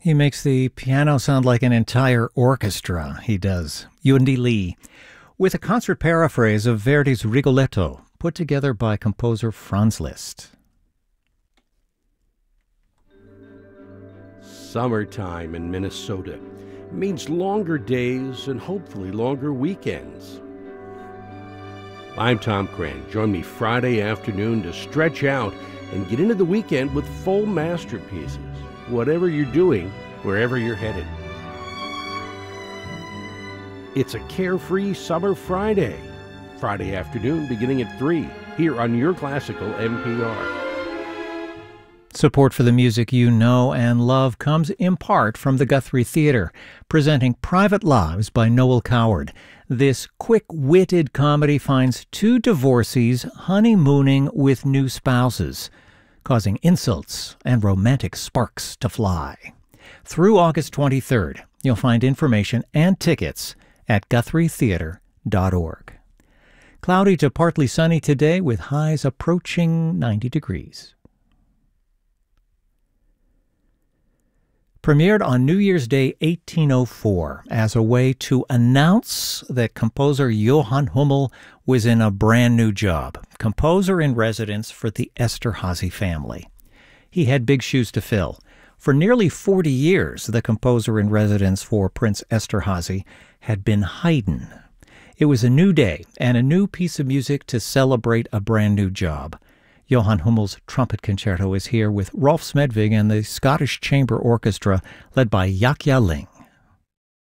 He makes the piano sound like an entire orchestra, he does. Yundi Lee, with a concert paraphrase of Verdi's Rigoletto, put together by composer Franz Liszt. Summertime in Minnesota means longer days and hopefully longer weekends. I'm Tom Cran. Join me Friday afternoon to stretch out and get into the weekend with full masterpieces, whatever you're doing, wherever you're headed. It's a carefree summer Friday afternoon beginning at 3, here on Your Classical NPR. Support for the music you know and love comes in part from the Guthrie Theatre, presenting Private Lives by Noel Coward. This quick-witted comedy finds two divorcees honeymooning with new spouses, causing insults and romantic sparks to fly. Through August 23rd, you'll find information and tickets at GuthrieTheatre.org. Cloudy to partly sunny today with highs approaching 90 degrees. Premiered on New Year's Day 1804 as a way to announce that composer Johann Hummel was in a brand new job, composer in residence for the Esterházy family. He had big shoes to fill. For nearly 40 years, the composer in residence for Prince Esterházy had been Haydn. It was a new day and a new piece of music to celebrate a brand new job. Johann Hummel's trumpet concerto is here with Rolf Smedvig and the Scottish Chamber Orchestra led by Yahya Ling.